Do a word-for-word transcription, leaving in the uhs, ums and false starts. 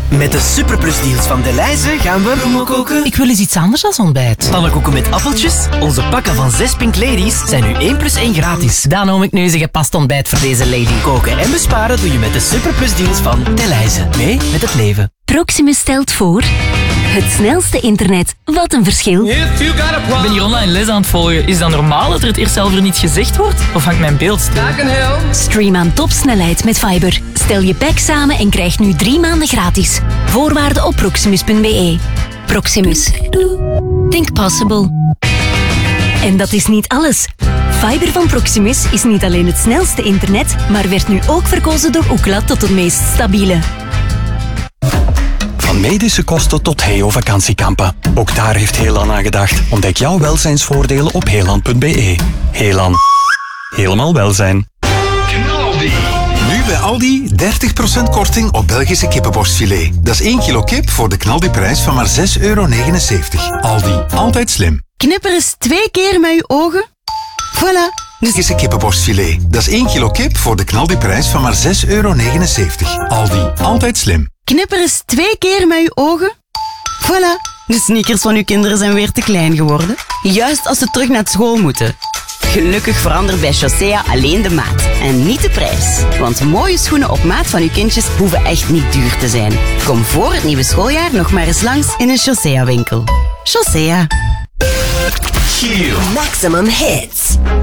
Met de superplusdeals van Delhaize gaan we promo koken. Ik wil eens iets anders als ontbijt. Pannenkoeken met appeltjes. Onze pakken van zes Pink Ladies zijn nu één plus één gratis. Dan noem ik nu eens een gepast ontbijt voor deze lady. Koken en besparen doe je met de superplusdeals van Delhaize. Mee met het leven. Proximus stelt voor... Het snelste internet. Wat een verschil. Ik ben hier online les aan het volgen. Is dat normaal dat er het eerst zelf er niet gezegd wordt? Of hangt mijn beeld stil? Stream aan topsnelheid met Fiber. Stel je pack samen en krijg nu drie maanden gratis. Voorwaarden op proximus punt be. Proximus. Think possible. En dat is niet alles. Fiber van Proximus is niet alleen het snelste internet, maar werd nu ook verkozen door Ookla tot het meest stabiele. Van medische kosten tot Heo vakantiekampen. Ook daar heeft Heelan aan gedacht. Ontdek jouw welzijnsvoordelen op heelan punt be. Heelan. Helemaal welzijn. Knaldi. Nu bij Aldi dertig procent korting op Belgische kippenborstfilet. Dat is één kilo kip voor de knaldiprijs van maar zes euro negenenzeventig. Aldi, altijd slim. Knipper eens twee keer met uw ogen. Voilà. Belgische kippenborstfilet. Dat is één kilo kip voor de knaldiprijs van maar zes euro negenenzeventig. Aldi, altijd slim. Knipper eens twee keer met uw ogen. Voilà. De sneakers van uw kinderen zijn weer te klein geworden. Juist als ze terug naar school moeten. Gelukkig verandert bij Chaussea alleen de maat en niet de prijs. Want mooie schoenen op maat van uw kindjes hoeven echt niet duur te zijn. Kom voor het nieuwe schooljaar nog maar eens langs in een Chaussea winkel. Chaussea. Maximum hits.